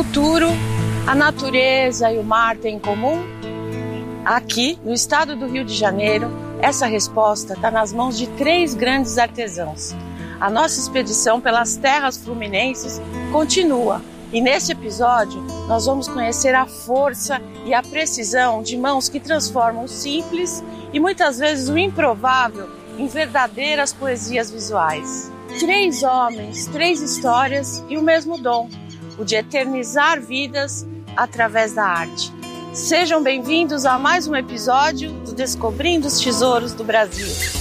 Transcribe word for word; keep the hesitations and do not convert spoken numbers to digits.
futuro a natureza e o mar têm em comum? Aqui, no estado do Rio de Janeiro, essa resposta está nas mãos de três grandes artesãos. A nossa expedição pelas terras fluminenses continua e nesse episódio nós vamos conhecer a força e a precisão de mãos que transformam o simples e muitas vezes o improvável em verdadeiras poesias visuais. Três homens, três histórias e o mesmo dom, o de eternizar vidas através da arte. Sejam bem-vindos a mais um episódio do Descobrindo os Tesouros do Brasil.